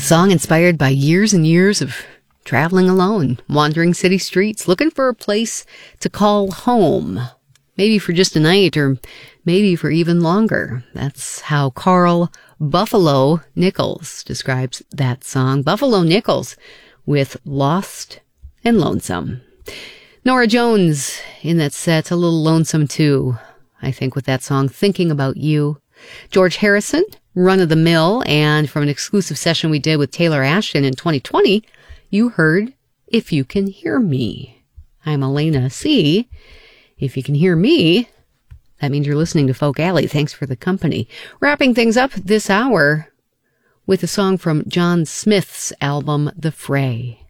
Song inspired by years and years of traveling alone, wandering city streets, looking for a place to call home. Maybe for just a night or maybe for even longer. That's how Carl Buffalo Nichols describes that song. Buffalo Nichols with Lost and Lonesome. Nora Jones in that set, a little lonesome too, I think, with that song, Thinking About You. George Harrison, Run of the Mill, and from an exclusive session we did with Taylor Ashton in 2020, you heard If You Can Hear Me. I'm Elena C. If you can hear me, that means you're listening to Folk Alley. Thanks for the company. Wrapping things up this hour with a song from John Smith's album, The Fray.